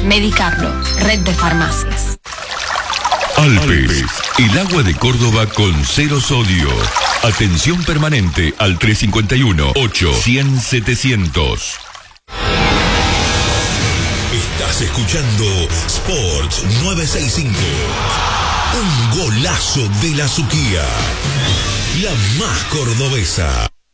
Medicarlo, red de farmacias. Alpes, el agua de Córdoba con cero sodio. Atención permanente al 351-800-700. Estás escuchando Sports 965. Un golazo de la Suquía. La más cordobesa.